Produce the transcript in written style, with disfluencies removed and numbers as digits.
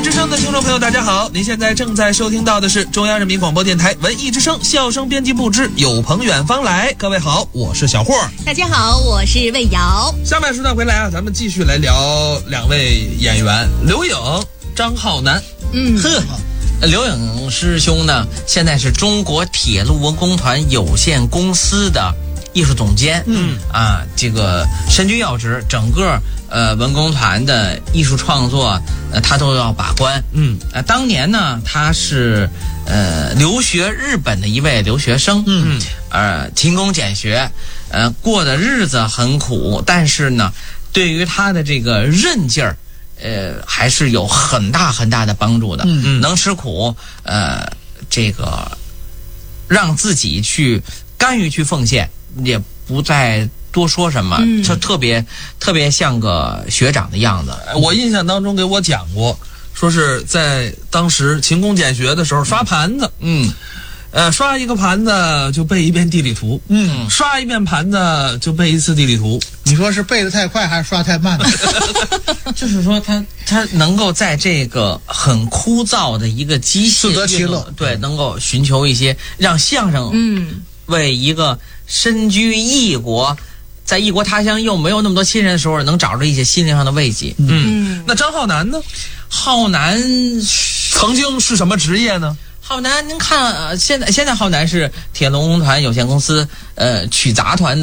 之声的听众朋友，大家好！您现在正在收听到的是中央人民广播电台文艺之声笑声编辑部之有朋远方来。各位好，我是小霍。 大家好，我是魏瑶。 下半时段回来啊，咱们继续来聊两位演员刘颖、张浩南。 刘颖师兄呢，现在是中国铁路文工团有限公司的艺术总监。这个身居要职，整个文工团的艺术创作他都要把关。当年呢，他是留学日本的一位留学生。勤工俭学，过的日子很苦，但是呢，对于他的这个韧劲儿，还是有很大很大的帮助的。能吃苦，这个让自己去甘于去奉献，也不再多说什么，就特别像个学长的样子。 我印象当中给我讲过，说是在当时勤工俭学的时候刷盘子。刷一个盘子就背一遍地理图。刷一遍盘子就背一次地理图。 你说是背得太快还是刷太慢呢？ 就是说他能够在这个很枯燥的一个机械自得其乐， 对，能够寻求一些让相声为一个身居异国，在异国他乡又没有那么多亲人的时候，能找着一些心灵上的慰藉。 那张浩南呢？ 浩南曾经是什么职业呢？ 浩南，您看，现在浩南是铁路文工团有限公司曲杂团的